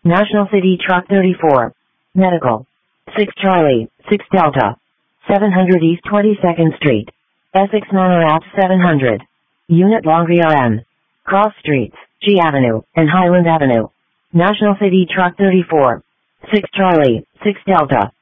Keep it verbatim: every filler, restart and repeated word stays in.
National City Truck thirty-four. Medical. six Charlie, six Delta. seven hundred East twenty-second Street. Essex Monorail seven hundred. Unit Laundry R N. Cross Streets, G Avenue, and Highland Avenue. National City Truck thirty-four. six Charlie, six Delta.